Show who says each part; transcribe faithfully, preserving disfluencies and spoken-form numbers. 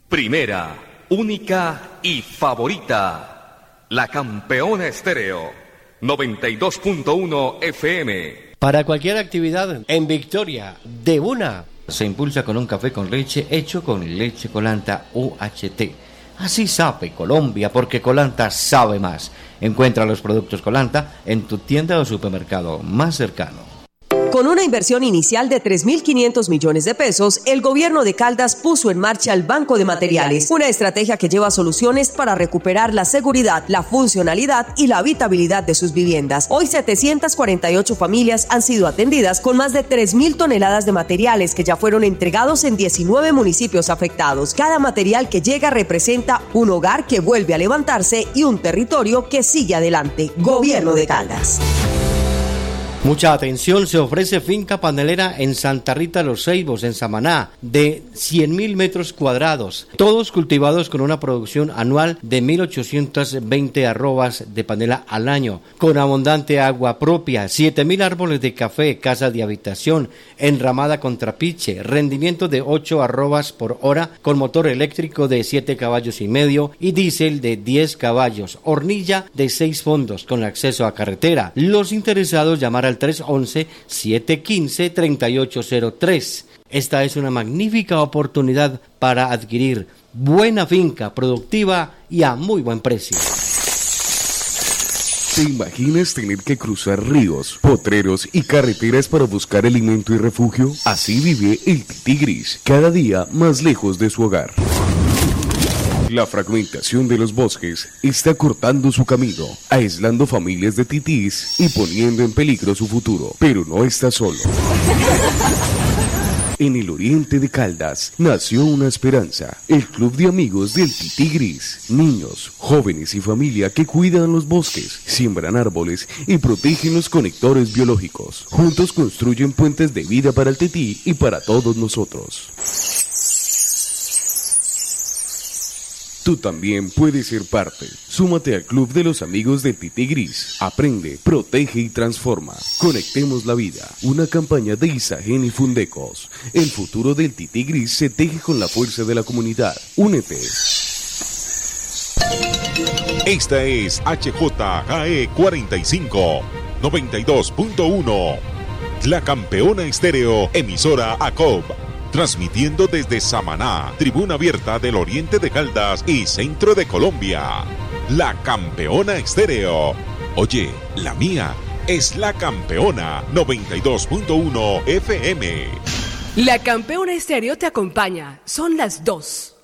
Speaker 1: Primera, única y favorita. La Campeona Estéreo. noventa y dos punto uno F M.
Speaker 2: Para cualquier actividad en Victoria, de una. Se impulsa con un café con leche hecho con leche Colanta U H T. Así sabe Colombia, porque Colanta sabe más. Encuentra los productos Colanta en tu tienda o supermercado más cercano.
Speaker 3: Con una inversión inicial de tres mil quinientos millones de pesos, el gobierno de Caldas puso en marcha el Banco de Materiales, una estrategia que lleva soluciones para recuperar la seguridad, la funcionalidad y la habitabilidad de sus viviendas. Hoy setecientas cuarenta y ocho familias han sido atendidas con más de tres mil toneladas de materiales que ya fueron entregados en diecinueve municipios afectados. Cada material que llega representa un hogar que vuelve a levantarse y un territorio que sigue adelante. Gobierno de Caldas.
Speaker 2: Mucha atención, se ofrece finca panelera en Santa Rita Los Ceibos, en Samaná, de cien mil metros cuadrados, todos cultivados con una producción anual de mil ochocientas veinte arrobas de panela al año, con abundante agua propia, siete mil árboles de café, casa de habitación, enramada con trapiche, rendimiento de ocho arrobas por hora, con motor eléctrico de siete caballos y medio y diésel de diez caballos, hornilla de seis fondos, con acceso a carretera. Los interesados llamar a al tres once, siete quince, treinta y ocho cero tres. Esta es una magnífica oportunidad para adquirir buena finca productiva y a muy buen precio.
Speaker 4: ¿Te imaginas tener que cruzar ríos, potreros y carreteras para buscar alimento y refugio? Así vive el tití gris, cada día más lejos de su hogar. La fragmentación de los bosques está cortando su camino, aislando familias de titís y poniendo en peligro su futuro. Pero no está solo. En el oriente de Caldas nació una esperanza, el Club de Amigos del Tití Gris. Niños, jóvenes y familia que cuidan los bosques, siembran árboles y protegen los conectores biológicos. Juntos construyen puentes de vida para el tití y para todos nosotros. Tú también puedes ser parte. Súmate al Club de los Amigos del Tití Gris. Aprende, protege y transforma. Conectemos la vida. Una campaña de Isagen y Fundecos. El futuro del Tití Gris se teje con la fuerza de la comunidad. Únete.
Speaker 5: Esta es H J G E cuarenta y cinco, noventa y dos punto uno. La Campeona Estéreo, emisora A C O B. Transmitiendo desde Samaná, tribuna abierta del oriente de Caldas y centro de Colombia. La Campeona Estéreo. Oye, la mía es La Campeona noventa y dos punto uno F M.
Speaker 6: La Campeona Estéreo te acompaña. Son las dos.